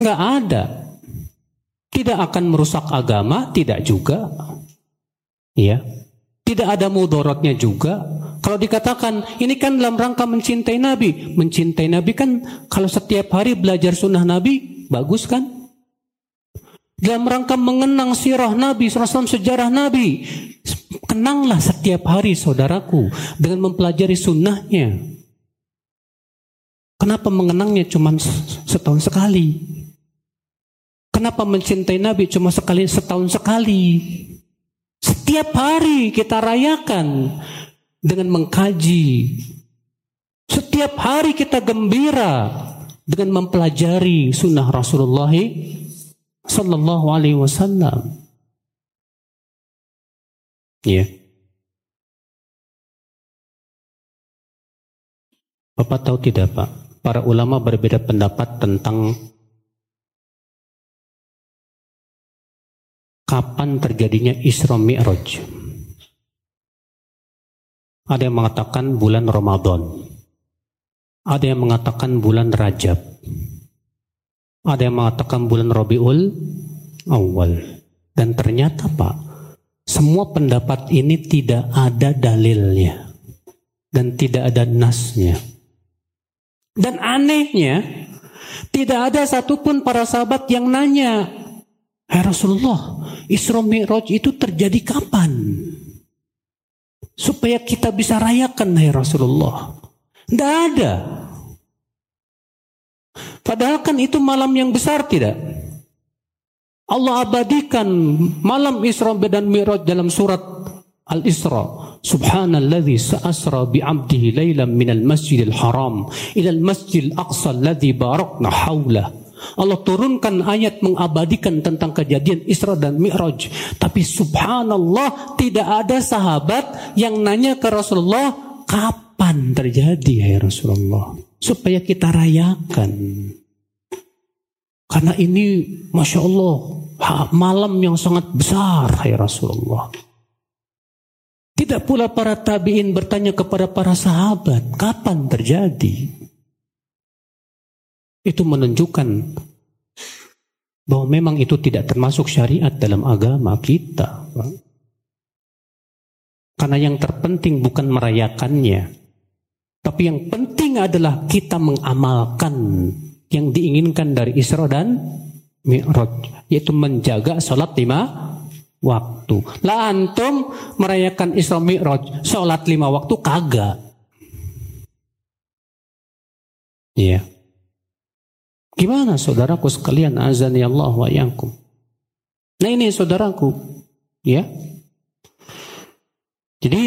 Nggak ada. Tidak akan merusak agama, tidak juga. Ya. Tidak ada mudorotnya juga. Kalau dikatakan ini kan dalam rangka mencintai Nabi. Mencintai Nabi kan kalau setiap hari belajar sunnah Nabi, bagus kan? Dalam rangka mengenang sirah Nabi, sejarah Nabi. Kenanglah setiap hari saudaraku dengan mempelajari sunnahnya. Kenapa mengenangnya cuma setahun sekali? Kenapa mencintai Nabi cuma setahun sekali? Setiap hari kita rayakan dengan mengkaji. Setiap hari kita gembira dengan mempelajari sunnah Rasulullah sallallahu alaihi wasallam. Ya. Bapak tahu tidak, Pak? Para ulama berbeda pendapat tentang kapan terjadinya Isra Mi'raj. Ada yang mengatakan bulan Ramadan. Ada yang mengatakan bulan Rajab. Ada yang mengatakan bulan Rabiul Awal. Dan ternyata, Pak, semua pendapat ini tidak ada dalilnya. Dan tidak ada nasnya. Dan anehnya, tidak ada satupun para sahabat yang nanya, "Hai Rasulullah, Isra Mi'raj itu terjadi kapan? Supaya kita bisa rayakan, hai Rasulullah." Tidak ada. Padahal kan itu malam yang besar, tidak? Allah abadikan malam Isra dan Mi'raj dalam surat Al-Isra. Subhanalladzi sa'asra bi'abdihi laylan minal masjidil haram ilal masjidil aqsa alladzi barakna haulah. Allah turunkan ayat mengabadikan tentang kejadian Isra dan Mi'raj. Tapi subhanallah, tidak ada sahabat yang nanya ke Rasulullah, kapan terjadi ya Rasulullah? Supaya kita rayakan. Karena ini Masya Allah, malam yang sangat besar ya Rasulullah. Tidak pula para tabi'in bertanya kepada para sahabat, kapan terjadi? Itu menunjukkan bahwa memang itu tidak termasuk syariat dalam agama kita. Karena yang terpenting bukan merayakannya, tapi yang penting adalah kita mengamalkan yang diinginkan dari Isra dan Mi'raj, yaitu menjaga sholat 5 waktu. Lah antum merayakan Isra Mi'raj, sholat 5 waktu kagak. Iya. Gimana saudaraku sekalian, azani Allah wa iyyakum. Nah ini saudaraku, ya. Jadi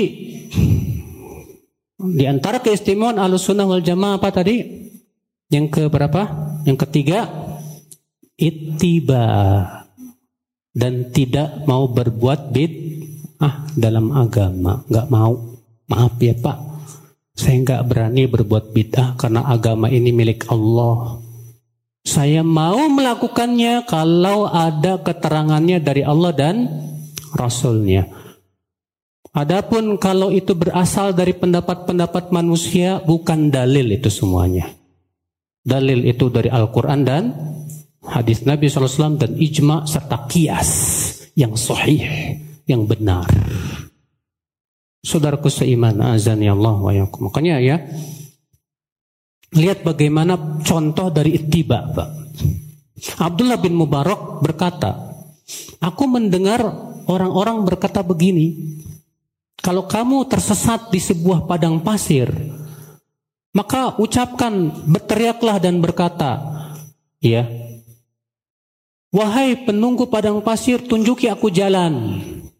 di antara keistimewaan Ahlussunnah wal Jamaah apa tadi? Yang ke berapa? Yang ketiga, ittiba, dan tidak mau berbuat bid'ah dalam agama. Nggak mau. Maaf ya Pak, saya nggak berani berbuat bid'ah karena agama ini milik Allah. Saya mau melakukannya kalau ada keterangannya dari Allah dan Rasulnya. Adapun kalau itu berasal dari pendapat-pendapat manusia, bukan dalil itu semuanya. Dalil itu dari Al-Quran dan hadis Nabi SAW dan ijma serta qiyas yang sahih, yang benar. Saudaraku seiman, azani Allah wa iyyakum. Makanya ya, lihat bagaimana contoh dari ittiba, Pak. Abdullah bin Mubarak berkata, aku mendengar orang-orang berkata begini, kalau kamu tersesat di sebuah padang pasir, maka ucapkan, berteriaklah dan berkata, ya, wahai penunggu padang pasir, tunjuki aku jalan.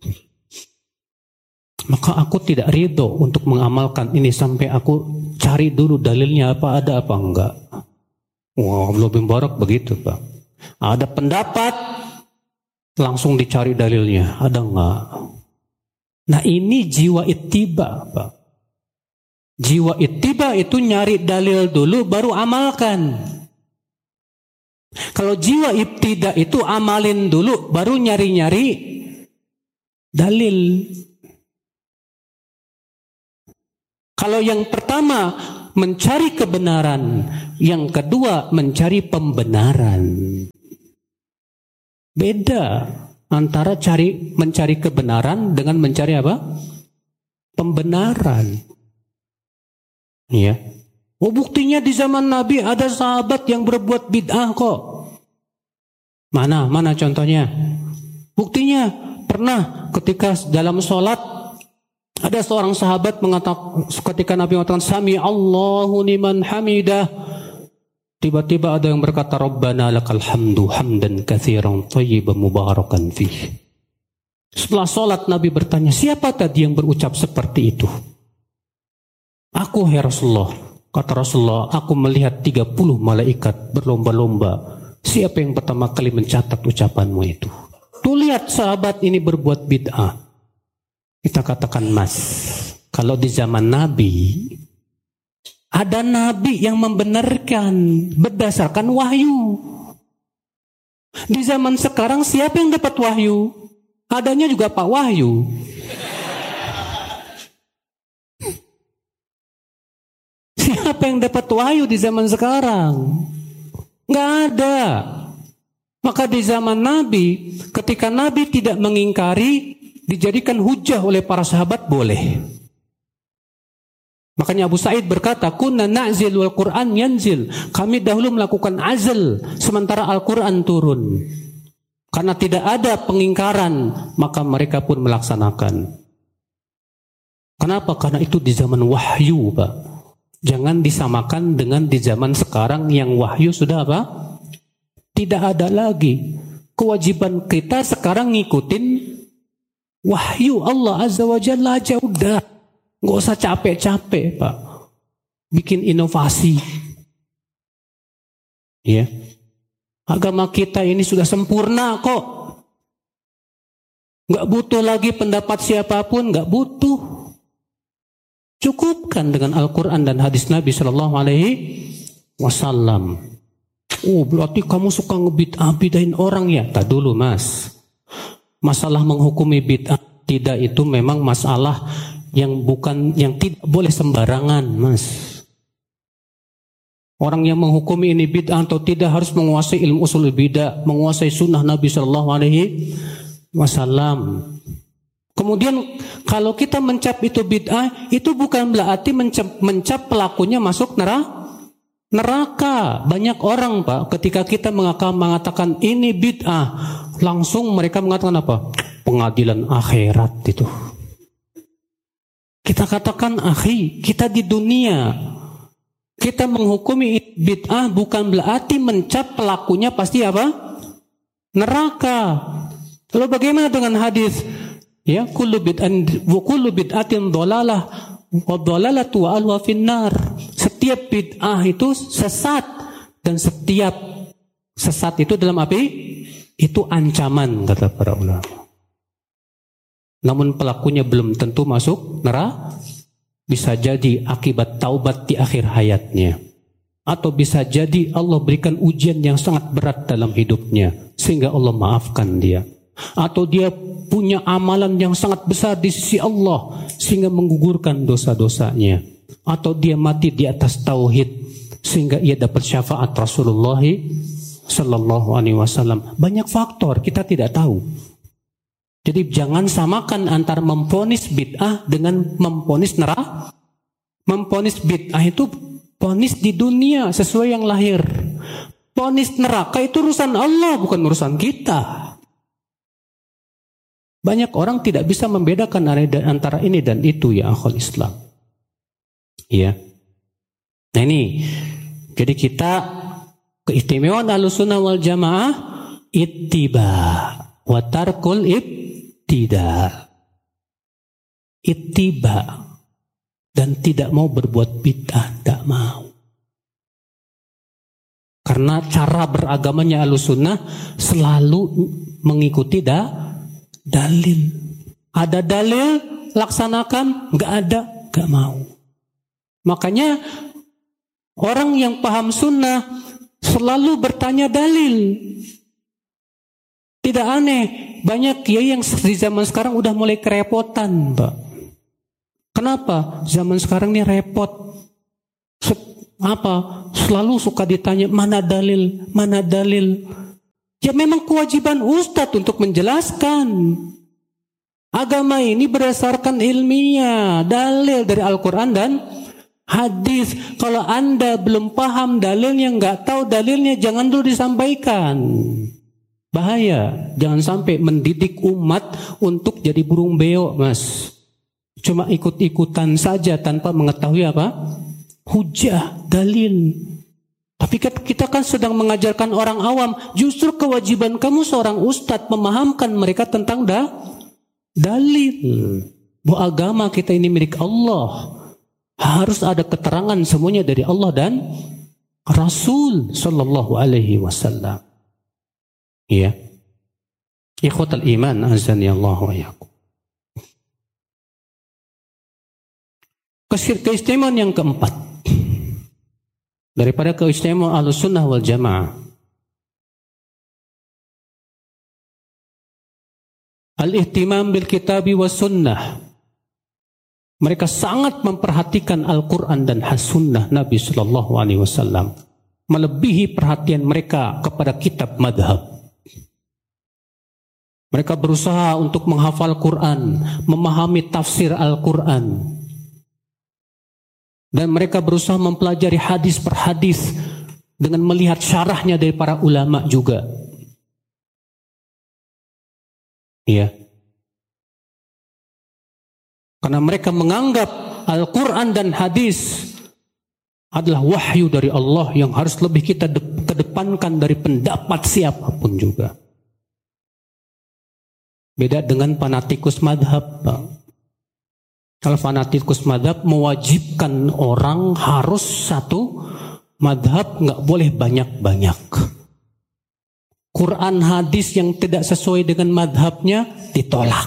Maka aku tidak ridho untuk mengamalkan ini sampai aku cari dulu dalilnya apa ada apa enggak. Wah, Abdullah bin Mubarak begitu, Pak. Ada pendapat, langsung dicari dalilnya, ada enggak. Nah ini jiwa ittiba, Pak. Jiwa ittiba itu nyari dalil dulu baru amalkan. Kalau jiwa ibtida itu amalin dulu baru nyari-nyari dalil. Kalau yang pertama mencari kebenaran. Yang kedua, mencari pembenaran. Beda antara mencari kebenaran dengan mencari apa? Pembenaran. Ya. Oh, buktinya di zaman Nabi ada sahabat yang berbuat bid'ah kok. Mana contohnya? Buktinya pernah ketika dalam sholat ada seorang sahabat mengatakan, ketika Nabi mengatakan Sami Allahu liman hamidah, tiba-tiba ada yang berkata Rabbana lakal hamdu hamdan katsiran thayyiban mubarakan fih. Setelah sholat Nabi bertanya, siapa tadi yang berucap seperti itu? Aku, ya Rasulullah. Kata Rasulullah, aku melihat 30 malaikat berlomba-lomba. Siapa yang pertama kali mencatat ucapanmu itu? Tuh lihat sahabat ini berbuat bid'ah. Kita katakan, Mas, kalau di zaman Nabi, ada Nabi yang membenarkan berdasarkan wahyu. Di zaman sekarang siapa yang dapat wahyu? Adanya juga Pak Wahyu. Siapa yang dapat wahyu di zaman sekarang? Nggak ada. Maka di zaman Nabi, ketika Nabi tidak mengingkari, dijadikan hujah oleh para sahabat, boleh. Makanya Abu Sa'id berkata, kunna na'zil wal Qur'an yanzil. Kami dahulu melakukan azl, sementara Al-Quran turun. Karena tidak ada pengingkaran, maka mereka pun melaksanakan. Kenapa? Karena itu di zaman wahyu, Pak. Jangan disamakan dengan di zaman sekarang yang wahyu sudah apa? Tidak ada lagi. Kewajiban kita sekarang ngikutin wahyu Allah Azza wa Jalla aja udah. Nggak usah capek-capek, Pak. Bikin inovasi. Ya. Agama kita ini sudah sempurna kok. Nggak butuh lagi pendapat siapapun, nggak butuh. Cukupkan dengan Al-Quran dan hadis Nabi Shallallahu Alaihi Wasallam. Oh, berarti kamu suka ngebid'ah-bid'ahin orang ya? Tak dulu, Mas. Masalah menghukumi bid'ah tidak itu memang masalah yang tidak boleh sembarangan, Mas. Orang yang menghukumi ini bid'ah atau tidak harus menguasai ilmu usul bid'ah, menguasai sunnah Nabi Shallallahu Alaihi Wasallam. Kemudian kalau kita mencap itu bid'ah, itu bukan berarti mencap pelakunya masuk neraka. Banyak orang, Pak, ketika kita mengatakan ini bid'ah, langsung mereka mengatakan apa? Pengadilan akhirat itu. Kita katakan, akhi, kita di dunia, kita menghukumi bid'ah bukan berarti mencap pelakunya pasti apa? Neraka. Lalu bagaimana dengan hadis? Ya, kullu bid'atin dhalalah wa dhalalatu wa finnar. Setiap bid'ah itu sesat, dan setiap sesat itu dalam api itu ancaman, kata para ulama. Namun pelakunya belum tentu masuk neraka. Bisa jadi akibat taubat di akhir hayatnya, atau bisa jadi Allah berikan ujian yang sangat berat dalam hidupnya sehingga Allah maafkan dia, atau dia punya amalan yang sangat besar di sisi Allah sehingga menggugurkan dosa-dosanya, atau dia mati di atas tauhid sehingga ia dapat syafaat Rasulullah Sallallahu Alaihi Wasallam. Banyak faktor kita tidak tahu. Jadi jangan samakan antara memponis bid'ah dengan memponis neraka. Memponis bid'ah itu ponis di dunia sesuai yang lahir. Ponis neraka itu urusan Allah, bukan urusan kita. Banyak orang tidak bisa membedakan antara ini dan itu, ya akhul Islam. Ya. Nah ini, jadi kita keistimewaan Ahlussunnah wal Jamaah ittiba wa tarkul tidak. Ittiba dan tidak mau berbuat bid'ah, tidak mau. Karena cara beragamanya Ahlussunnah selalu mengikuti dalil. Ada dalil, laksanakan. Nggak ada, nggak mau. Makanya orang yang paham sunnah selalu bertanya dalil. Tidak aneh, banyak kiai yang di zaman sekarang udah mulai kerepotan, Pak. Kenapa? Zaman sekarang ini repot. apa? Selalu suka ditanya mana dalil, mana dalil. Ya memang kewajiban ustadz untuk menjelaskan. Agama ini berdasarkan ilmiah, dalil dari Al-Quran dan hadis. Kalau Anda belum paham dalilnya, nggak tahu dalilnya, jangan dulu disampaikan. Bahaya, jangan sampai mendidik umat untuk jadi burung beo, Mas. Cuma ikut-ikutan saja tanpa mengetahui apa? Hujah, dalil. Tapi kita kan sedang mengajarkan orang awam. Justru kewajiban kamu seorang ustadz memahamkan mereka tentang dalil. Bahwa agama kita ini milik Allah. Harus ada keterangan semuanya dari Allah dan Rasul sallallahu alaihi wasallam. Ya. Ikhwatal iman azani Allah wa iyyakum. Keistimewaan yang keempat daripada keistimewaan Ahlussunnah wal Jamaah, al-ihtimam bil kitabi was sunnah. Mereka sangat memperhatikan Al-Quran dan Sunnah Nabi Sallallahu Alaihi Wasallam, melebihi perhatian mereka kepada kitab madhab. Mereka berusaha untuk menghafal Quran, memahami tafsir Al-Quran. Dan mereka berusaha mempelajari hadis per hadis dengan melihat syarahnya dari para ulama juga. Iya. Karena mereka menganggap Al-Quran dan hadis adalah wahyu dari Allah yang harus lebih kita kedepankan dari pendapat siapapun juga. Beda dengan fanatikus madhab. Kalau fanatikus madhab mewajibkan orang harus satu madhab, nggak boleh banyak-banyak. Quran hadis yang tidak sesuai dengan madhabnya ditolak.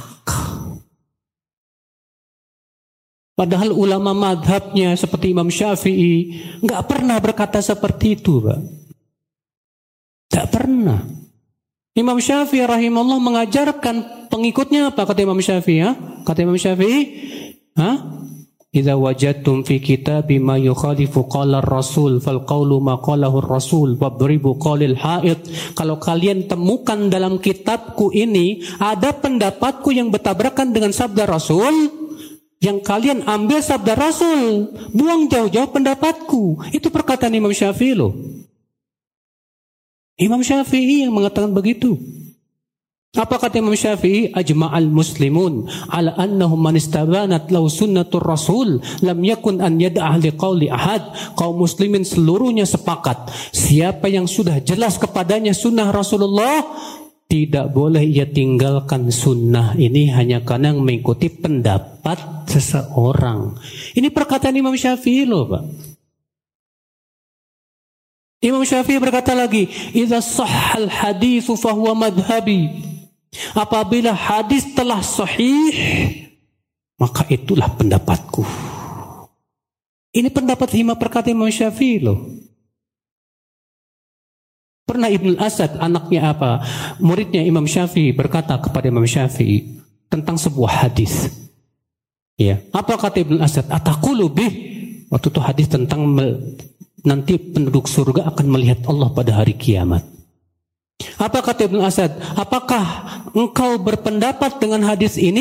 Padahal ulama madhabnya seperti Imam Syafi'i nggak pernah berkata seperti itu, Pak. Nggak pernah. Imam Syafi'i rahimahullah mengajarkan pengikutnya apa? Kata Imam Syafi'i, ya? Kata Imam Syafi'i, idza wajadtum fi kitabi ma yukhalifu qala ar-rasul fal qawlu ma qalahu ar-rasul wadribu qalil haid. Kalau kalian temukan dalam kitabku ini ada pendapatku yang bertabrakan dengan sabda Rasul, yang kalian ambil sabda Rasul, buang jauh-jauh pendapatku. Itu perkataan Imam Syafi'i loh. Imam Syafi'i yang mengatakan begitu. Apa kata Imam Syafi'i? Ajma'al muslimun ala annahum man istabanat lahu sunnatur rasul lam yakun an yad'ah liqauli ahad. Kaum muslimin seluruhnya sepakat, siapa yang sudah jelas kepadanya sunnah Rasulullah, tidak boleh ia tinggalkan sunnah ini hanya karena mengikuti pendapat seseorang. Ini perkataan Imam Syafi'i loh, Pak. Imam Syafi'i berkata lagi, idza sahhal haditsu fahuwa madhhabi. Apabila hadis telah sahih, maka itulah pendapatku. Ini pendapat perkataan Imam Syafi'i loh. Pernah Ibn Asad, anaknya apa? Muridnya Imam Syafi'i berkata kepada Imam Syafi'i tentang sebuah hadis. Ya, apa kata Ibn Asad? Ataqulu bih. Waktu itu hadis tentang nanti penduduk surga akan melihat Allah pada hari kiamat. Apa kata Ibn Asad? Apakah engkau berpendapat dengan hadis ini?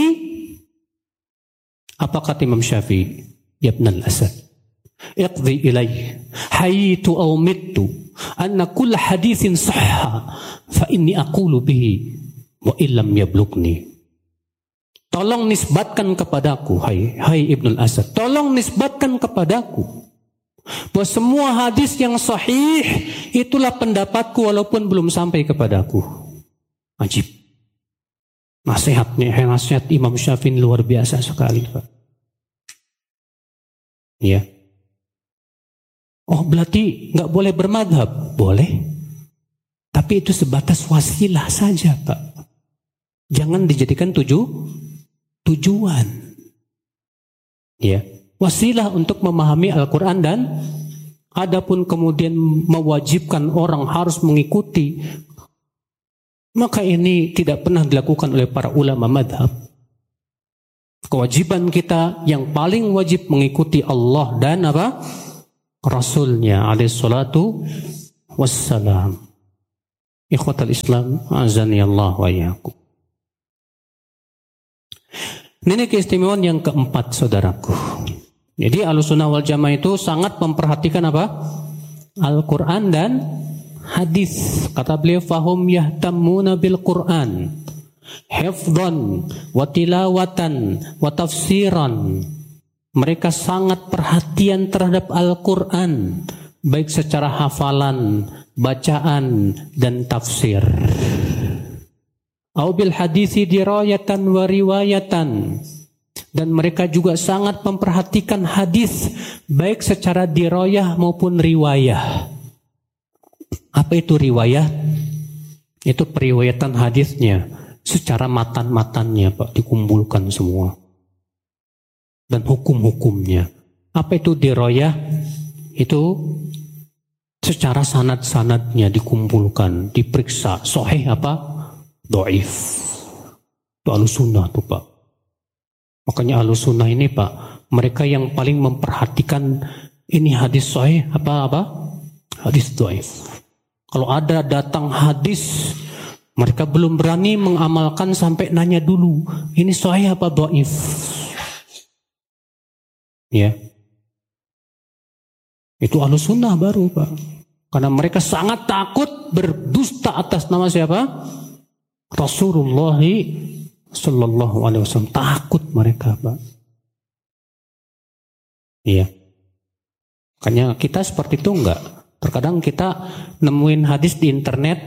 Apa kata Imam Syafi'i? Ya Ibn Asad, iqdi ilai hayitu aw mittu anna kull hadithin sahha fa inni aqulu bihi wa illam yablugni. Tolong nisbatkan kepadaku, hai Ibn Asad, tolong nisbatkan kepadaku bahwa semua hadis yang sahih itulah pendapatku walaupun belum sampai kepadaku. Ajib. Nasihat Imam Syafi'i luar biasa sekali, Pak. Ya. Oh, berarti nggak boleh bermadhab? Boleh. Tapi itu sebatas wasilah saja, Pak. Jangan dijadikan tujuan. Ya. Wasilah untuk memahami Al-Quran, dan adapun kemudian mewajibkan orang harus mengikuti, maka ini tidak pernah dilakukan oleh para ulama madhab. Kewajiban kita yang paling wajib mengikuti Allah dan Rasulnya alaihi salatu wassalam. Ikhwatal Islam, azani Allah wa iyyakum. Ini keistimewaan yang keempat, saudaraku. Jadi Ahlussunnah wal Jamaah itu sangat memperhatikan apa? Al-Quran dan hadis. Kata beliau, fahum yahtammuna bil Quran hifdhan wa tilawatan wa tafsiran. Mereka sangat perhatian terhadap Al-Quran, baik secara hafalan, bacaan, dan tafsir. Au bil hadisi dirayatan wa riwayatan. Dan mereka juga sangat memperhatikan hadis, baik secara dirayah maupun riwayah. Apa itu riwayah? Itu periwayatan hadisnya secara matan-matannya, Pak, dikumpulkan semua. Dan hukum-hukumnya. Apa itu dirayah? Itu secara sanad-sanadnya dikumpulkan, diperiksa, sahih apa? Dhaif. Itu Ahlussunnah tuh, Pak. Makanya Ahlussunnah ini, Pak, mereka yang paling memperhatikan ini hadis sahih apa? Hadis dhaif. Kalau ada datang hadis, mereka belum berani mengamalkan sampai nanya dulu, ini sahih apa dhaif? Ya. Itu Ahlussunnah baru, Pak. Karena mereka sangat takut berdusta atas nama siapa? Rasulullah sallallahu alaihi wasallam. Takut mereka, Pak. Iya. Makanya kita seperti itu enggak. Terkadang kita nemuin hadis di internet,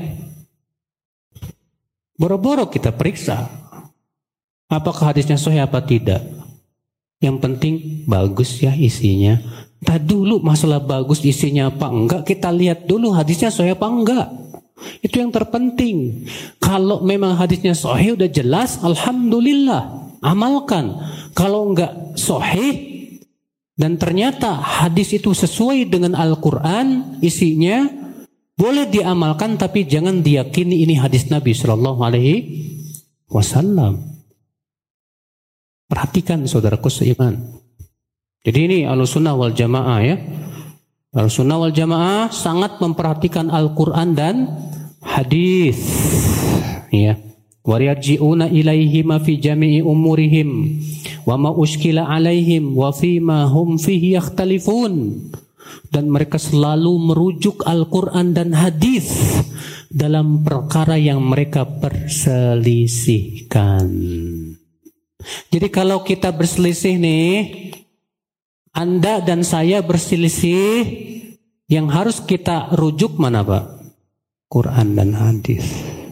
boro-boro kita periksa apakah hadisnya sahih apa tidak. Yang penting bagus ya isinya. Entah dulu masalah bagus isinya apa enggak, kita lihat dulu hadisnya sahih apa enggak. Itu yang terpenting. Kalau memang hadisnya sahih udah jelas, alhamdulillah, amalkan. Kalau enggak sahih dan ternyata hadis itu sesuai dengan Al-Quran isinya, boleh diamalkan, tapi jangan diyakini ini hadis Nabi Shallallahu Alaihi Wasallam. Perhatikan saudaraku seiman. Jadi ini Ahlussunnah wal Jamaah ya. Ahlussunnah wal Jamaah sangat memperhatikan Al-Quran dan hadis. Ya. Waryaji'una ilaihi ma fi jami'i umurihim wa ma ushkila alaihim wa fi ma hum fihi yakhtalifun. Dan mereka selalu merujuk Al-Quran dan hadis dalam perkara yang mereka perselisihkan. Jadi kalau kita berselisih nih, Anda dan saya berselisih, yang harus kita rujuk mana, Pak? Quran dan hadis.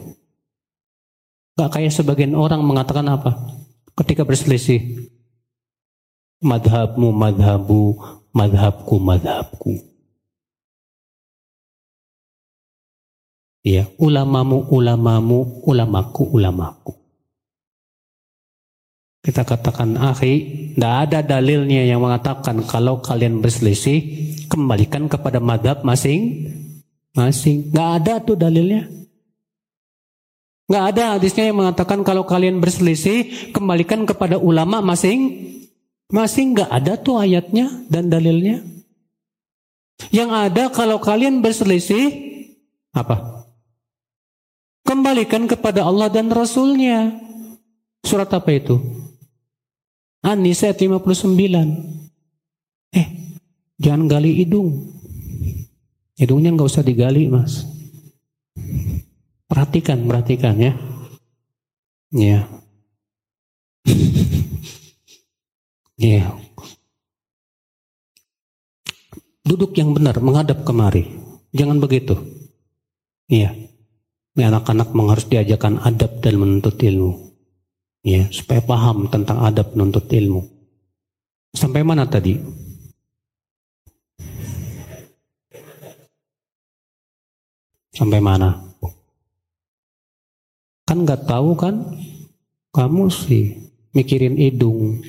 Gak kayak sebagian orang mengatakan apa? Ketika berselisih, madhabmu madhabu, madhabku madhabku. Iya, ulamamu ulamamu, ulamaku ulamaku. Kita katakan, akhi, tidak ada dalilnya yang mengatakan kalau kalian berselisih, kembalikan kepada madhab masing-masing. Nggak ada tuh dalilnya. Nggak ada hadisnya yang mengatakan kalau kalian berselisih, kembalikan kepada ulama masing-masing. Nggak ada tuh ayatnya dan dalilnya. Yang ada kalau kalian berselisih, apa? Kembalikan kepada Allah dan Rasulnya. Surat apa itu? An-Nisa 59. Jangan gali hidung. Hidungnya nggak usah digali, Mas. Perhatikan ya. Ya. Ya. Duduk yang benar, menghadap kemari. Jangan begitu. Iya. Ini anak-anak harus diajarkan adab dan menuntut ilmu. Ya, supaya paham tentang adab menuntut ilmu. Sampai mana tadi? Sampai mana? Kan nggak tahu kan? Kamu sih mikirin hidung.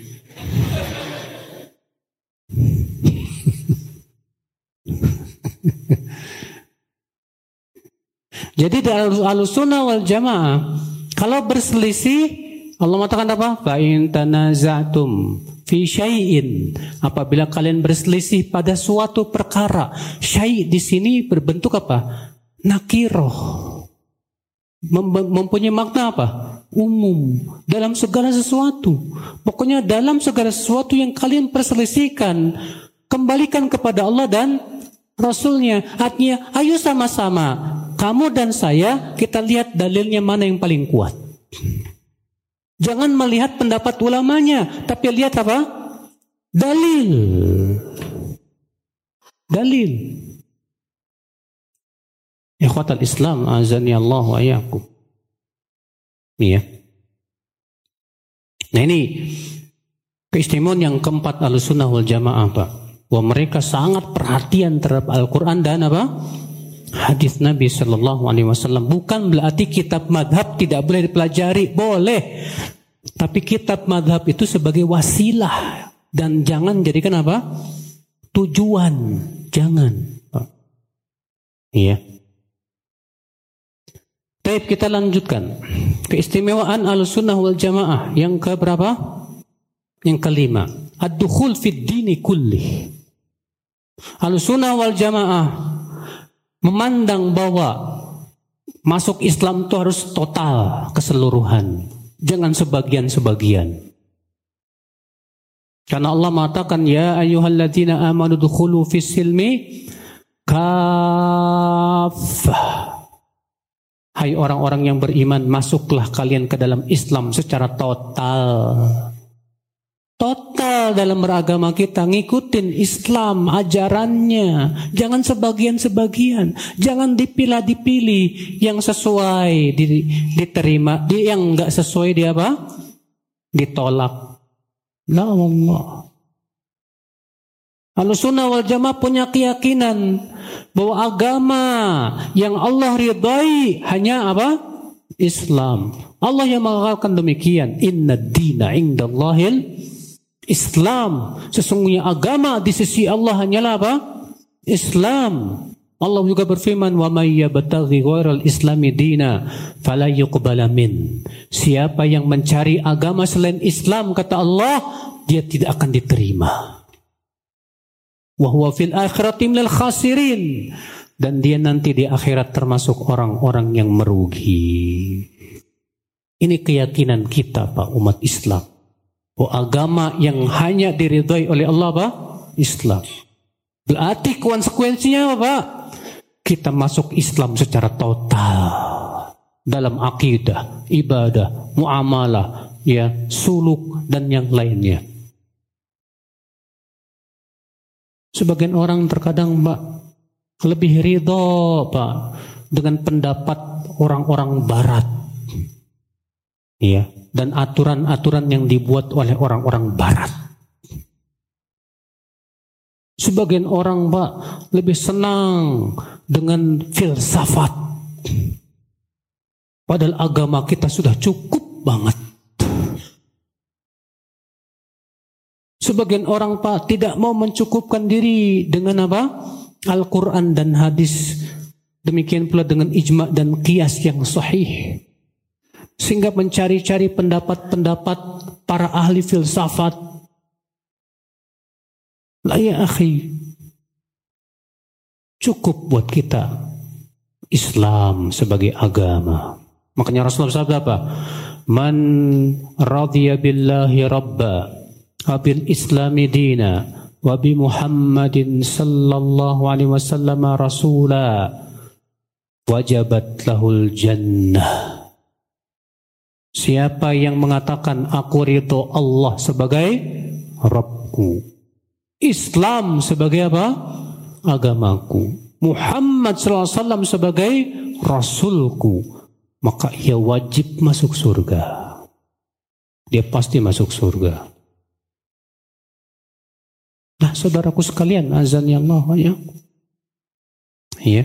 Jadi dari Ahlussunnah wal Jamaah, kalau berselisih, Allah mengatakan apa? Fa in tanaza'tum fi syai'in, apabila kalian berselisih pada suatu perkara. Syai' di sini berbentuk apa? Nakiroh. Mempunyai makna apa? Umum. Dalam segala sesuatu. Pokoknya dalam segala sesuatu yang kalian perselisihkan, kembalikan kepada Allah dan Rasulnya. Artinya, ayo sama-sama, kamu dan saya, kita lihat dalilnya mana yang paling kuat. Jangan melihat pendapat ulamanya, tapi lihat apa? Dalil. Dalil. Ikhwatal Islam, azani Allah wa iyyakum. Iya. Nah ini keistimewaan yang keempat Ahlussunnah wal Jamaah, Pak. Bahwa mereka sangat perhatian terhadap Al-Quran dan apa? Hadis Nabi Sallallahu Alaihi Wasallam. Bukan berarti kitab madhab tidak boleh dipelajari, boleh. Tapi kitab madhab itu sebagai wasilah dan jangan jadikan apa? Tujuan, jangan. Iya. Baik, kita lanjutkan. Keistimewaan Ahlussunnah wal Jamaah yang keberapa? Yang kelima, ad-dukhul fid dini kulli. Ahlussunnah wal Jamaah memandang bahwa masuk Islam itu harus total, keseluruhan. Jangan sebagian-sebagian. Karena Allah mengatakan, ya ayyuhalladzina amanu dukhulu fis silmi kaffah. Hai orang-orang yang beriman, masuklah kalian ke dalam Islam secara total. Total dalam beragama kita, ngikutin Islam, ajarannya. Jangan sebagian-sebagian. Jangan dipilih-dipilih. Yang sesuai diterima, yang enggak sesuai dia apa? Ditolak. La Allah. Ahlussunnah wal Jamaah punya keyakinan bahwa agama yang Allah ridai hanya apa? Islam. Allah yang mengatakan demikian, inna dina indallahil Islam. Sesungguhnya agama di sisi Allah hanyalah apa? Islam. Allah juga berfirman, wa may yabtaghi ghairal islami dina fala yuqbala min. Siapa yang mencari agama selain Islam, kata Allah, dia tidak akan diterima. Wa huwa fil akhirati minal khasirin. Dan dia nanti di akhirat termasuk orang-orang yang merugi. Ini keyakinan kita, Pak, umat Islam. Oh, agama yang hanya diridhai oleh Allah, Pak, Islam. Berarti konsekuensinya apa, Pak? Kita masuk Islam secara total. Dalam akidah, ibadah, muamalah, ya, suluk, dan yang lainnya. Sebagian orang terkadang, Pak, lebih ridho, Pak, dengan pendapat orang-orang Barat. Ya, dan aturan-aturan yang dibuat oleh orang-orang Barat. Sebagian orang, Pak, lebih senang dengan filsafat. Padahal agama kita sudah cukup banget. Sebagian orang, Pak, tidak mau mencukupkan diri dengan apa? Al-Quran dan hadis. Demikian pula dengan ijma' dan qiyas yang sahih. Sehingga mencari-cari pendapat-pendapat para ahli filsafat. La ya akhi, cukup buat kita Islam sebagai agama. Makanya Rasulullah SAW apa? Man radhiya billahi rabba wabil islami dina wabi Muhammadin sallallahu alaihi wasallam rasula wajabat lahul jannah. Siapa yang mengatakan aku ridho Allah sebagai Rabbku, Islam sebagai apa? Agamaku, Muhammad sallallahu alaihi wasallam sebagai Rasulku, maka ia wajib masuk surga. Dia pasti masuk surga. Nah, saudaraku sekalian, azan ya Allah, ya. Iya.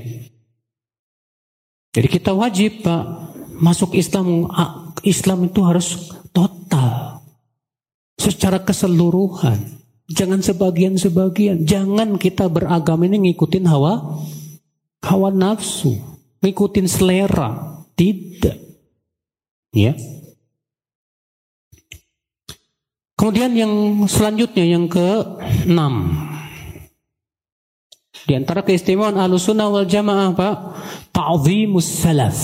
Jadi kita wajib, Pak, masuk Islam. Islam itu harus total, secara keseluruhan. Jangan sebagian-sebagian. Jangan kita beragama ini ngikutin hawa nafsu, ngikutin selera. Tidak. Ya. Kemudian yang selanjutnya yang ke-6. Di antara keistimewaan Ahlussunnah wal Jamaah, Pak, ta'zimus salaf.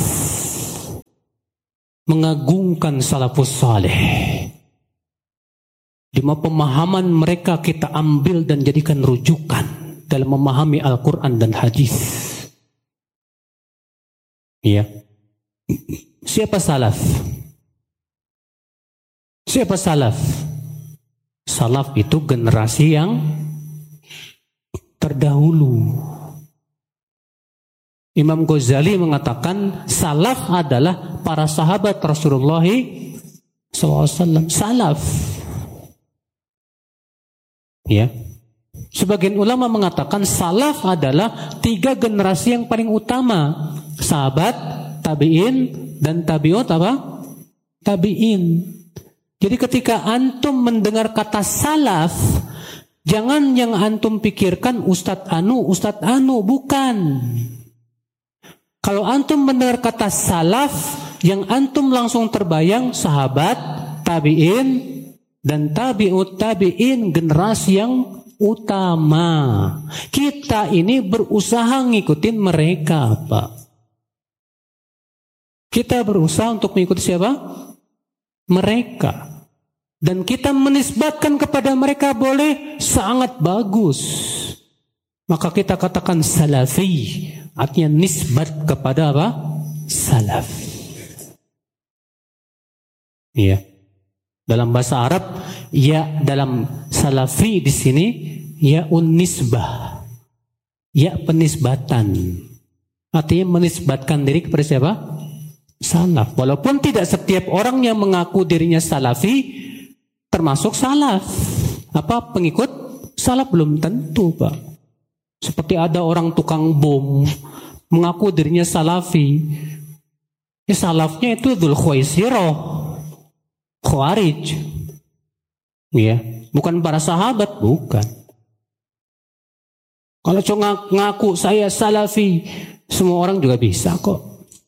Mengagungkan salafus saleh. Di mana pemahaman mereka kita ambil dan jadikan rujukan dalam memahami Al-Quran dan hadis. Iya. Siapa salaf? Siapa salaf? Salaf itu generasi yang terdahulu. Imam Ghazali mengatakan salaf adalah para sahabat Rasulullah SAW. Salaf. Ya. Sebagian ulama mengatakan salaf adalah 3 generasi yang paling utama. Sahabat, tabi'in, dan tabi'ut apa? Tabi'in. Jadi ketika antum mendengar kata salaf, jangan yang antum pikirkan Ustadz Anu, bukan. Kalau antum mendengar kata salaf, yang antum langsung terbayang sahabat, tabi'in, dan tabi'ut tabi'in, generasi yang utama. Kita ini berusaha ngikutin mereka, Pak. Kita berusaha untuk mengikuti siapa? Mereka. Dan kita menisbatkan kepada mereka boleh, sangat bagus. Maka kita katakan salafi, artinya nisbat kepada apa? Salaf. Iya. Dalam bahasa Arab, ya dalam salafi di sini ya nisbah. Ya penisbatan. Artinya menisbatkan diri kepada siapa? Salaf. Walaupun tidak setiap orang yang mengaku dirinya salafi termasuk salaf. Apa pengikut salaf? Belum tentu, Pak. Seperti ada orang tukang bom mengaku dirinya salafi. Ya, salafnya itu Dzul Khuwaisirah, Khawarij. Ya, bukan para sahabat, bukan. Kalau cuma ngaku saya salafi, semua orang juga bisa kok.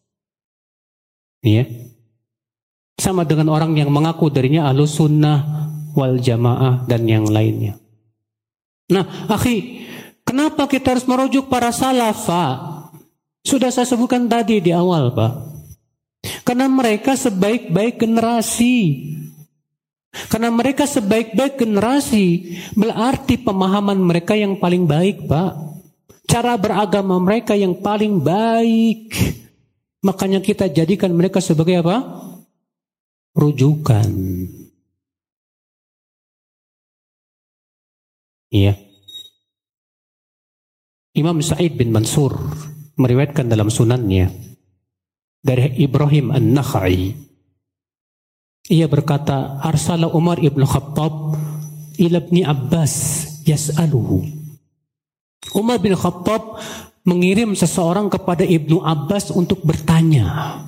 Ya. Sama dengan orang yang mengaku dirinya Ahlussunnah wal Jamaah dan yang lainnya. Nah, akhi, kenapa kita harus merujuk para salaf, Pak? Sudah saya sebutkan tadi di awal, Pak. Karena mereka sebaik-baik generasi. Karena mereka sebaik-baik generasi, berarti pemahaman mereka yang paling baik, Pak. Cara beragama mereka yang paling baik. Makanya kita jadikan mereka sebagai apa? Rujukan. Iya. Imam Sa'id bin Mansur meriwayatkan dalam sunannya dari Ibrahim An-Nakhai. Ia berkata, arsala Umar ibn Khattab ila ibni Abbas yas'aluhu. Umar bin Khattab mengirim seseorang kepada Ibnu Abbas untuk bertanya.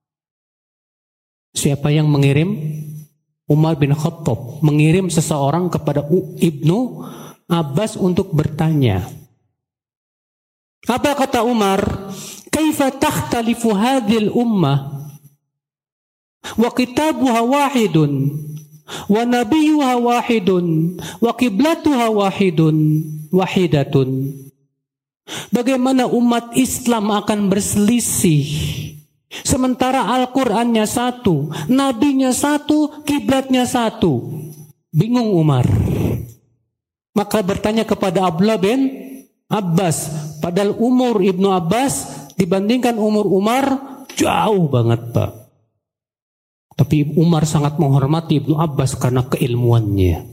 Siapa yang mengirim? Umar bin Khattab mengirim seseorang kepada Ibnu Abbas untuk bertanya. Apa kata Umar? Kaifa takhtalifu hadhil ummah wa kitabuha wahidun wa nabiyuha wahidun wa qiblatuha wahidatun. Bagaimana umat Islam akan berselisih sementara Al-Qur'annya satu, nabinya satu, kiblatnya satu. Bingung Umar. Maka bertanya kepada Abdullah bin Abbas, padahal umur Ibnu Abbas dibandingkan umur Umar jauh banget, Pak. Tapi Umar sangat menghormati Ibnu Abbas karena keilmuannya.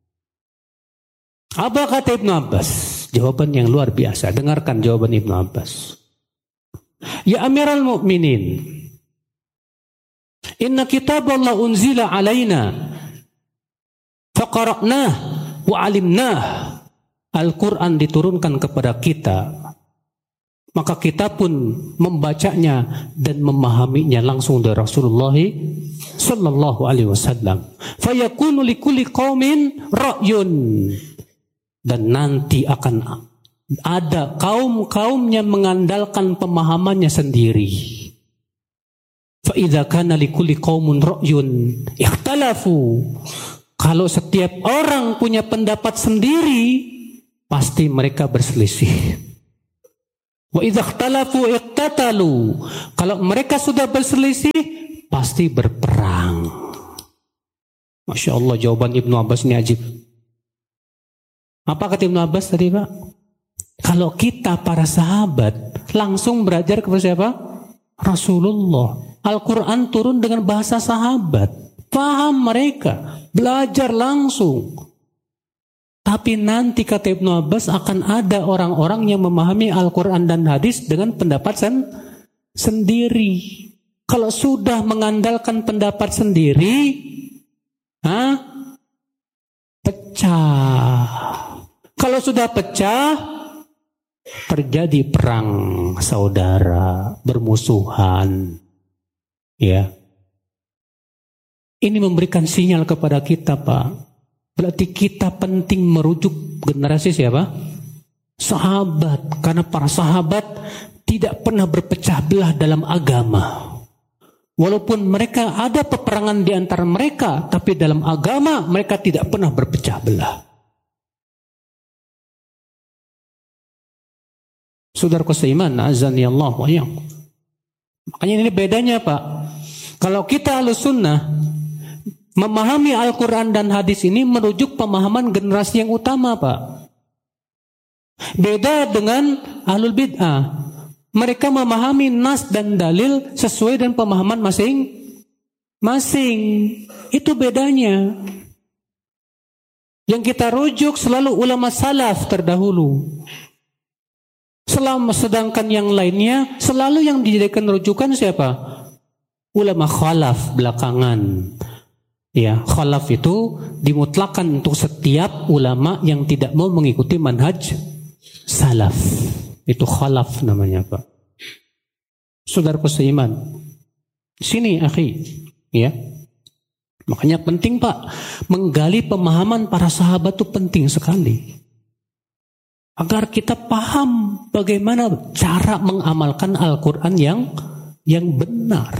Apa kata Ibnu Abbas? Jawaban yang luar biasa. Dengarkan jawaban Ibnu Abbas. Ya Amirul Mukminin, inna kitaballah unzila alaina faqara'nah wa alimnah. Al-Quran diturunkan kepada kita, maka kita pun membacanya dan memahaminya langsung dari Rasulullah sallallahu alaihi wasallam. Fayakunu likulli qaumin ra'yun. Dan nanti akan ada kaum-kaum yang mengandalkan pemahamannya sendiri. Fa idza kana likulli qaumin ra'yun ikhtalafu. Kalau setiap orang punya pendapat sendiri, pasti mereka berselisih. Wa idza ikhtalafu iqtatalu. Kalau mereka sudah berselisih, pasti berperang. Masya Allah, jawaban Ibnu Abbas ini ajib. Apa kata Ibnu Abbas tadi, Pak? Kalau kita para sahabat langsung belajar kepada siapa? Rasulullah. Al-Quran turun dengan bahasa sahabat. Paham mereka, belajar langsung. Tapi nanti kata Ibnu Abbas akan ada orang-orang yang memahami Al-Quran dan hadis dengan pendapat sendiri. Kalau sudah mengandalkan pendapat sendiri, pecah. Kalau sudah pecah, terjadi perang saudara, bermusuhan. Ya. Ini memberikan sinyal kepada kita, Pak. Berarti kita penting merujuk generasi siapa? Sahabat. Karena para sahabat tidak pernah berpecah belah dalam agama. Walaupun mereka ada peperangan di antara mereka, tapi dalam agama mereka tidak pernah berpecah belah. Saudaraku seiman, azani Allah wa iyyakum. Makanya ini bedanya, Pak. Kalau kita Ahlus Sunnah memahami Al-Quran dan hadis ini merujuk pemahaman generasi yang utama, Pak. Beda dengan Ahlul Bid'ah. Mereka memahami nas dan dalil sesuai dengan pemahaman masing-masing. Itu bedanya. Yang kita rujuk selalu ulama salaf terdahulu. Sedangkan yang lainnya selalu yang dijadikan rujukan siapa? Ulama khalaf belakangan. Ya, khalaf itu dimutlakan untuk setiap ulama yang tidak mau mengikuti manhaj salaf. Itu khalaf namanya, Pak. Saudaraku seiman, sini akhi, ya. Makanya penting, Pak, menggali pemahaman para sahabat itu penting sekali. Agar kita paham bagaimana cara mengamalkan Al-Quran yang benar.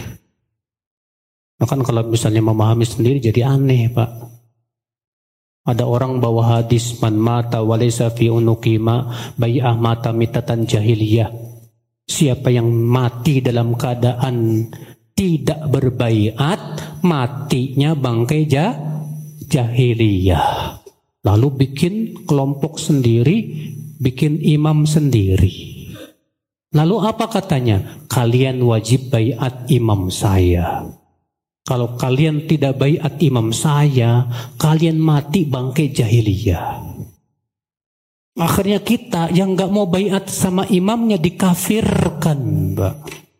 Bahkan kalau misalnya memahami sendiri jadi aneh, Pak. Ada orang bawa hadis man mata walaysa fi unuqi ma bai'ah mata mitatan jahiliyah. Siapa yang mati dalam keadaan tidak berbaiat, matinya bangkai jahiliyah. Lalu bikin kelompok sendiri, bikin imam sendiri. Lalu apa katanya? Kalian wajib baiat imam saya. Kalau kalian tidak baiat imam saya, kalian mati bangkai jahiliyah. Akhirnya kita yang gak mau baiat sama imamnya dikafirkan, Mbak.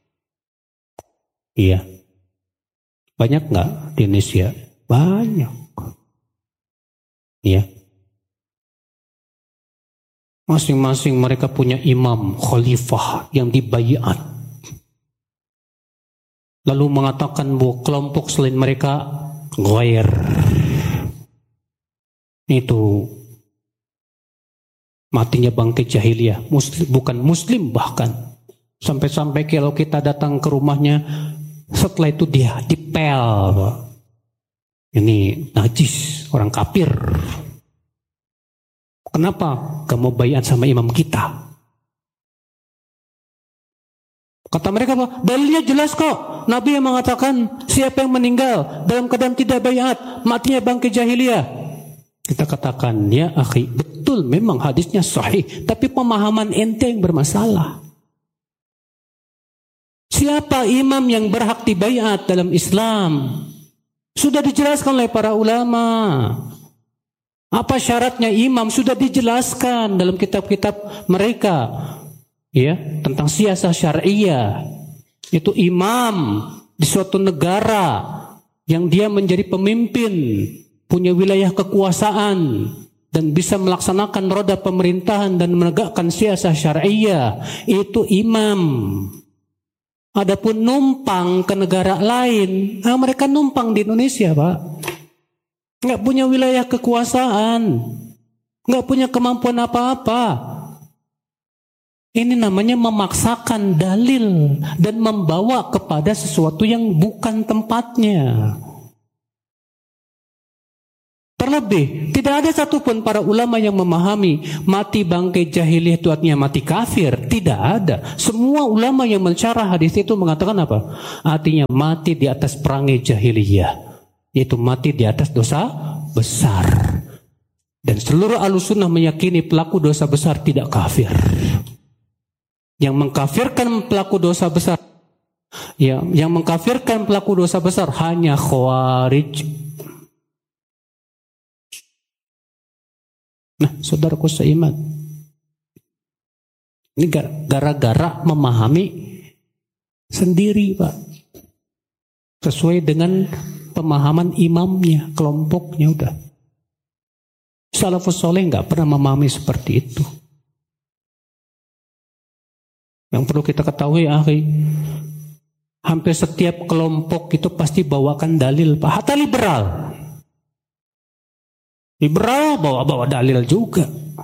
Iya. Banyak gak di Indonesia? Banyak. Iya. Masing-masing mereka punya imam, khalifah yang dibaiat. Lalu mengatakan bahwa kelompok selain mereka ghair. Itu matinya bangkai jahiliyah, bukan muslim bahkan. Sampai-sampai kalau kita datang ke rumahnya, setelah itu dia dipel. Ini najis, orang kafir. Kenapa? Gak mau baiat sama imam kita. Kata mereka apa? Dalilnya jelas kok. Nabi yang mengatakan siapa yang meninggal dalam keadaan tidak baiat, matinya bangkai jahiliyah. Kita katakan, ya akhi, betul memang hadisnya sahih, tapi pemahaman ente yang bermasalah. Siapa imam yang berhak dibaiat dalam Islam? Sudah dijelaskan oleh para ulama. Apa syaratnya imam? Sudah dijelaskan dalam kitab-kitab mereka. Ya, tentang siasah syariah. Itu imam di suatu negara yang dia menjadi pemimpin, punya wilayah kekuasaan dan bisa melaksanakan roda pemerintahan dan menegakkan siasah syariah, itu imam. Adapun numpang ke negara lain, mereka numpang di Indonesia, Pak. Nggak punya wilayah kekuasaan, nggak punya kemampuan apa-apa. Ini namanya memaksakan dalil dan membawa kepada sesuatu yang bukan tempatnya. Terlebih, tidak ada satupun para ulama yang memahami mati bangkai jahiliyah itu artinya mati kafir. Tidak ada. Semua ulama yang mensyarah hadis itu mengatakan apa? Artinya mati di atas perangai jahiliyah, yaitu mati di atas dosa besar. Dan seluruh ahlussunnah meyakini pelaku dosa besar tidak kafir. Yang mengkafirkan pelaku dosa besar, yang mengkafirkan pelaku dosa besar hanya Khawarij. Nah, saudaraku seiman, ini gara-gara memahami sendiri, Pak, sesuai dengan pemahaman imamnya, kelompoknya. Udah, salafus soleh nggak pernah memahami seperti itu. Yang perlu kita ketahui, akhi, hampir setiap kelompok itu pasti bawakan dalil, Pak. Hatta liberal bawa dalil juga.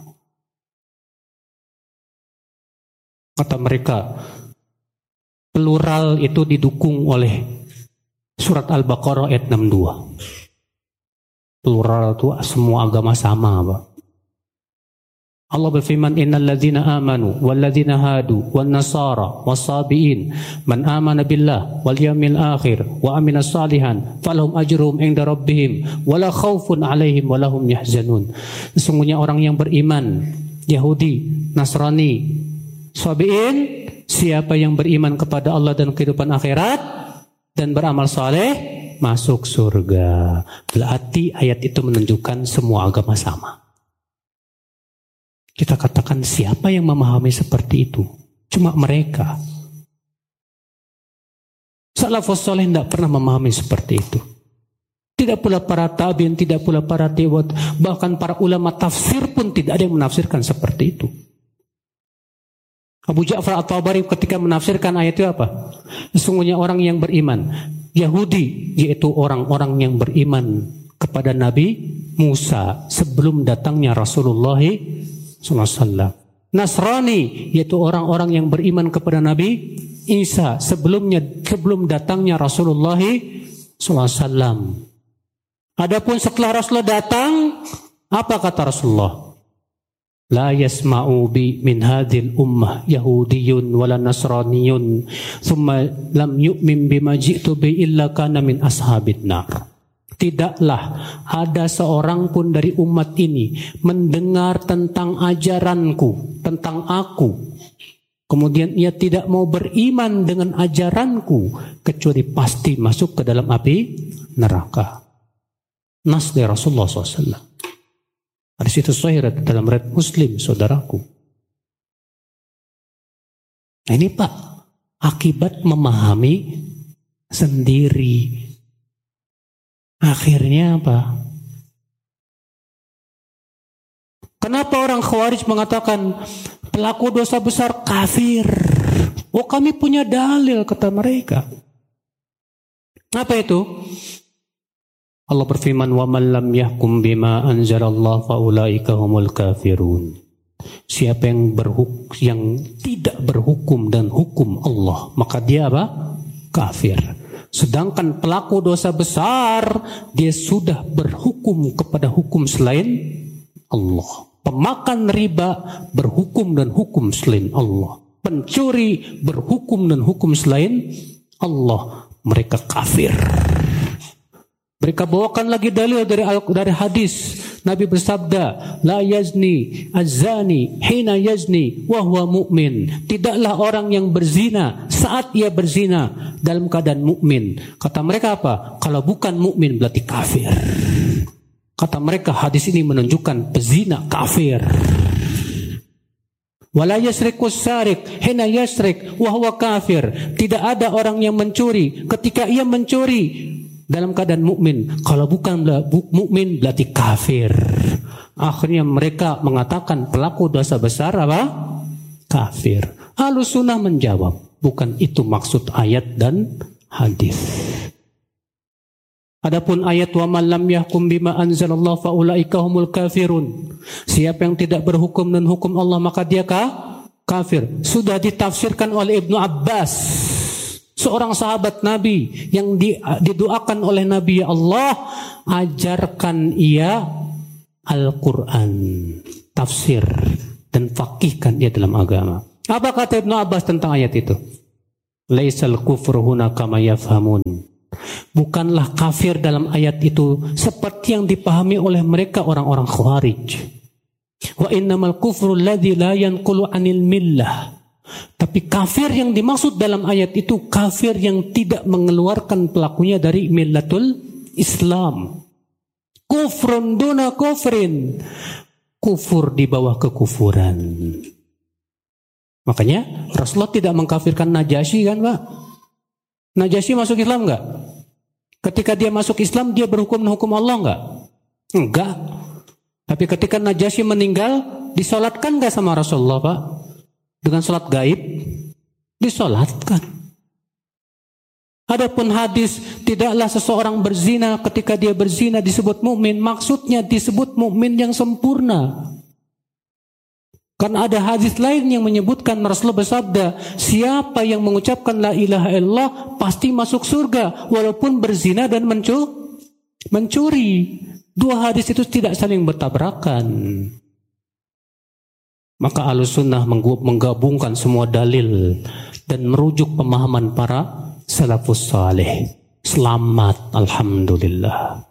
Kata mereka, plural itu didukung oleh surat Al-Baqarah ayat 62. Plural itu semua agama sama, Pak. Allah berfirman, innal ladzina amanu wal ladzina hadu wan nasara wasabiin man amana billah wal yawmil akhir wa amila salihan falahum ajruhum inda rabbihim wala khaufun alaihim walahum yahzanun. Sesungguhnya orang yang beriman, Yahudi, Nasrani, sabiin, siapa yang beriman kepada Allah dan kehidupan akhirat dan beramal saleh, masuk surga. Berarti ayat itu menunjukkan semua agama sama. Kita katakan siapa yang memahami seperti itu? Cuma mereka. Salafus saleh tidak pernah memahami seperti itu. Tidak pula para tabi'in, tidak pula para tabi'ut, bahkan para ulama tafsir pun tidak ada yang menafsirkan seperti itu. Abu Ja'far At-Tabari ketika menafsirkan ayat itu apa? Sesungguhnya orang yang beriman, Yahudi yaitu orang-orang yang beriman kepada Nabi Musa sebelum datangnya Rasulullah SAW. Nasrani yaitu orang-orang yang beriman kepada Nabi Isa sebelum datangnya Rasulullah SAW. Adapun setelah Rasulullah datang, apa kata Rasulullah? La yasma'u bi min hadhil ummah yahudiyyun wala nasraniyyun thumma lam yu'min bima ji'tu bi illa kana min ashabin nar. Tidaklah ada seorang pun dari umat ini mendengar tentang ajaranku, tentang aku, kemudian ia tidak mau beriman dengan ajaranku, kecuali pasti masuk ke dalam api neraka. Nas dari Rasulullah SAW. Hadis itu sahih dalam riwayat Muslim, saudaraku. Nah ini Pak, akibat memahami sendiri. Akhirnya apa? Kenapa orang Khawarij mengatakan pelaku dosa besar kafir? Oh, kami punya dalil, kata mereka. Apa itu? Allah berfirman, "Wa man lam yahkum bima anzalallah fa ulaika humul kafirun." Siapa yang tidak berhukum dan hukum Allah, maka dia apa? Kafir. Sedangkan pelaku dosa besar, dia sudah berhukum kepada hukum selain Allah. Pemakan riba berhukum dan hukum selain Allah. Pencuri berhukum dan hukum selain Allah. Mereka kafir. Mereka bawakan lagi dalil dari hadis. Nabi bersabda, la yazni az-zani hina yazni wa huwa mu'min. Tidaklah orang yang berzina saat ia berzina dalam keadaan mukmin. Kata mereka apa? Kalau bukan mukmin berarti kafir. Kata mereka hadis ini menunjukkan pezina kafir. Wala yasriqus sariq hina yasriq wa huwa kafir. Tidak ada orang yang mencuri ketika ia mencuri dalam keadaan mukmin. Kalau bukan mukmin berarti kafir. Akhirnya mereka mengatakan pelaku dosa besar apa? Kafir. Ahlussunnah menjawab, bukan itu maksud ayat dan hadis. Adapun ayat wa man lam yahkum bima anzalallahu fa ulaika humul kafirun. Siapa yang tidak berhukum dan hukum Allah maka dia kafir. Sudah ditafsirkan oleh Ibnu Abbas. Seorang sahabat Nabi yang didoakan oleh Nabi, ya Allah, ajarkan ia Al-Quran, tafsir, dan faqihkan dia dalam agama. Apa kata Ibnu Abbas tentang ayat itu? Laisal kufru huna kama yafhamun. Bukanlah kafir dalam ayat itu seperti yang dipahami oleh mereka orang-orang Khawarij. Wa innamal kufru alladzi la yanqulu 'anil millah. Tapi kafir yang dimaksud dalam ayat itu kafir yang tidak mengeluarkan pelakunya dari millatul Islam. Kufrun duna kufrin. Kufur di bawah kekufuran. Makanya Rasulullah tidak mengkafirkan Najasyi kan Pak? Najasyi masuk Islam enggak? Ketika dia masuk Islam dia berhukum Allah enggak? Enggak. Tapi ketika Najasyi meninggal disolatkan enggak sama Rasulullah Pak? Dengan sholat gaib disolatkan. Adapun hadis tidaklah seseorang berzina ketika dia berzina disebut mukmin, maksudnya disebut mukmin yang sempurna. Karena ada hadis lain yang menyebutkan Rasulullah bersabda, siapa yang mengucapkan la ilaha illallah pasti masuk surga walaupun berzina dan mencuri. Dua hadis itu tidak saling bertabrakan. Maka Ahlussunnah menggabungkan semua dalil dan merujuk pemahaman para salafus saleh. Selamat, alhamdulillah.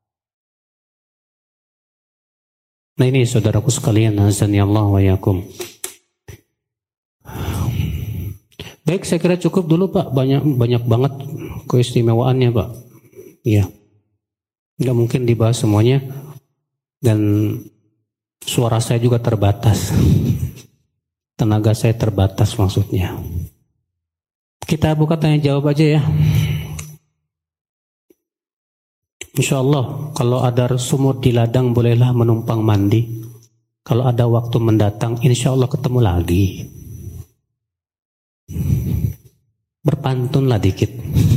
Nah ini saudaraku sekalian, azani Allah wa yakum. Baik, saya kira cukup dulu Pak. Banyak banget keistimewaannya Pak. Iya. Nggak mungkin dibahas semuanya. Dan suara saya juga terbatas. Tenaga saya terbatas maksudnya. Kita buka tanya jawab aja ya. Insya Allah kalau ada sumur di ladang bolehlah menumpang mandi. Kalau ada waktu mendatang insya Allah ketemu lagi. Berpantunlah dikit.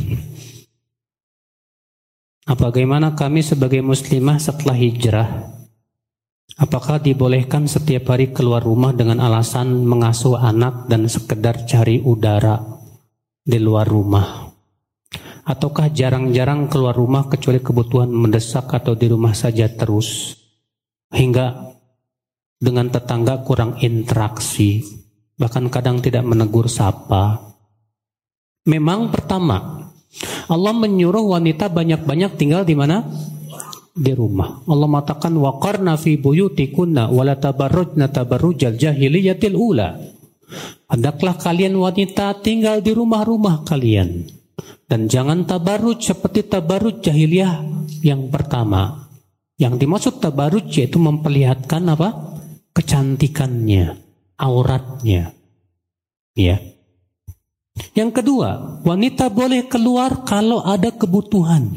Bagaimana kami sebagai muslimah setelah hijrah? Apakah dibolehkan setiap hari keluar rumah dengan alasan mengasuh anak dan sekedar cari udara di luar rumah? Ataukah jarang-jarang keluar rumah kecuali kebutuhan mendesak atau di rumah saja terus? Hingga dengan tetangga kurang interaksi, bahkan kadang tidak menegur sapa. Memang pertama, Allah menyuruh wanita banyak-banyak tinggal di mana? Di rumah. Allah mengatakan waqarna fi buyutikunna wala tabarrujna tabarrujal jahiliyatil ula. Hendaklah kalian wanita tinggal di rumah-rumah kalian dan jangan tabarruj seperti tabarruj jahiliyah yang pertama. Yang dimaksud tabarruj yaitu memperlihatkan apa? Kecantikannya, auratnya. Ya. Yang kedua, wanita boleh keluar kalau ada kebutuhan.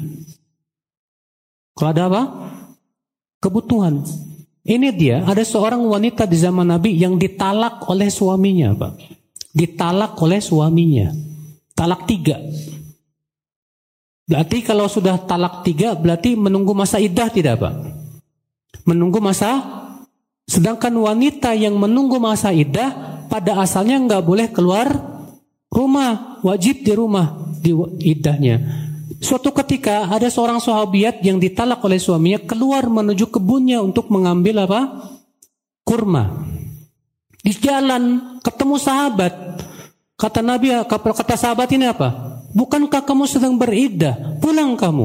Kalau ada apa? Kebutuhan. Ini dia, ada seorang wanita di zaman Nabi yang ditalak oleh suaminya, Pak. Ditalak oleh suaminya. Talak 3. Berarti kalau sudah talak 3, berarti menunggu masa iddah tidak, Pak? Menunggu masa. Sedangkan wanita yang menunggu masa iddah, pada asalnya nggak boleh keluar rumah. Wajib di rumah, di iddahnya. Suatu ketika ada seorang sahabiat yang ditalak oleh suaminya keluar menuju kebunnya untuk mengambil apa? Kurma. Di jalan ketemu sahabat. Kata Nabi, kata sahabat ini apa? Bukankah kamu sedang beriddah? Pulang kamu.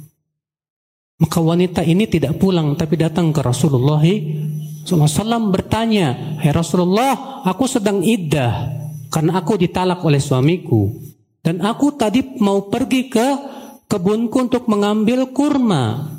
Maka wanita ini tidak pulang tapi datang ke Rasulullah SAW bertanya, "Hai Rasulullah, aku sedang iddah karena aku ditalak oleh suamiku dan aku tadi mau pergi ke kebunku untuk mengambil kurma.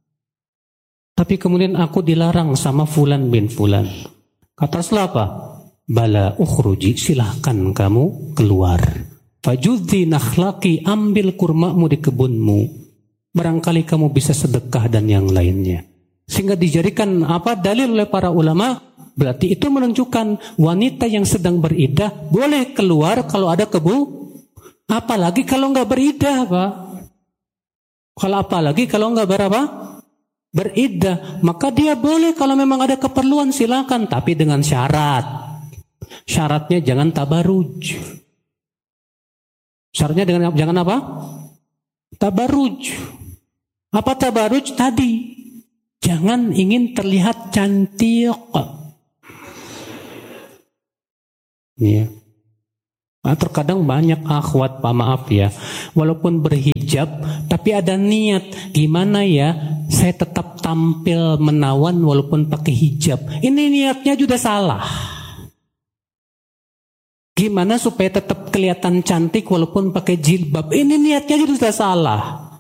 Tapi kemudian aku dilarang sama Fulan bin Fulan." Kata Rasulullah apa? "Bala ukhruji, silahkan kamu keluar. Fajudhi nakhlaki, ambil kurmamu di kebunmu. Barangkali kamu bisa sedekah dan yang lainnya." Sehingga dijadikan apa dalil oleh para ulama, berarti itu menunjukkan wanita yang sedang beriddah boleh keluar kalau ada apalagi kalau nggak beriddah, Pak. Kalau apalagi kalau nggak beriddah, maka dia boleh kalau memang ada keperluan silakan, tapi dengan syarat. Syaratnya jangan tabaruj. Syaratnya dengan jangan apa? Tabaruj. Apa tabaruj tadi? Jangan ingin terlihat cantik. Iya. Nah, terkadang banyak akhwat, Pak, maaf ya, walaupun berhijab tapi ada niat gimana ya saya tetap tampil menawan walaupun pakai hijab. Ini niatnya juga salah. Gimana supaya tetap kelihatan cantik walaupun pakai jilbab? Ini niatnya juga salah.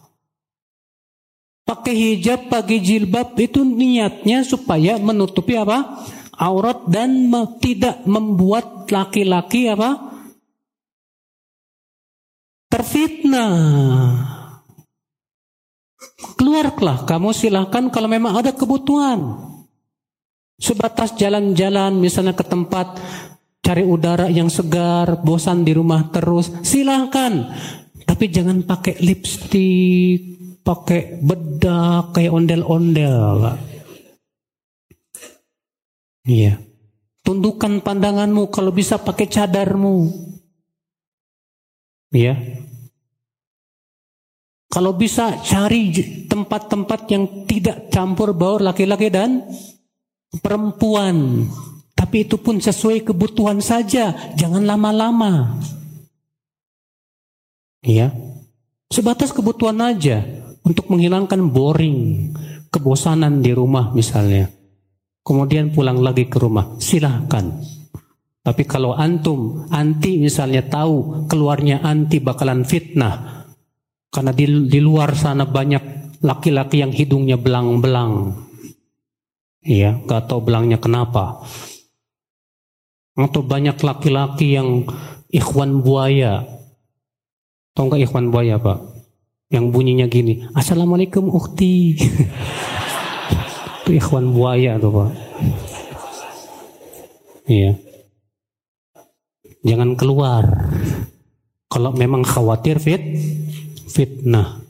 Pakai hijab, pakai jilbab itu niatnya supaya menutupi apa? Aurat dan tidak membuat laki-laki apa? Terfitnah. Keluarlah kamu, silahkan kalau memang ada kebutuhan. Sebatas jalan-jalan misalnya ke tempat cari udara yang segar, bosan di rumah terus, silahkan. Tapi jangan pakai lipstik, pakai bedak kayak ondel-ondel. Iya. Tundukkan pandanganmu, kalau bisa pakai cadarmu. Iya. Kalau bisa cari tempat-tempat yang tidak campur baur laki-laki dan perempuan. Tapi itu pun sesuai kebutuhan saja, jangan lama-lama. Iya. Sebatas kebutuhan aja untuk menghilangkan boring, kebosanan di rumah misalnya. Kemudian pulang lagi ke rumah, silahkan. Tapi kalau antum, anti misalnya tahu keluarnya anti bakalan fitnah. Karena di luar sana banyak laki-laki yang hidungnya belang-belang. Iya, gak tahu belangnya kenapa. Atau banyak laki-laki yang ikhwan buaya. Tahu gak ikhwan buaya, Pak? Yang bunyinya gini, Assalamualaikum ukhti. Itu ikhwan buaya tuh, Pak. Iya. Jangan keluar kalau memang khawatir fitnah.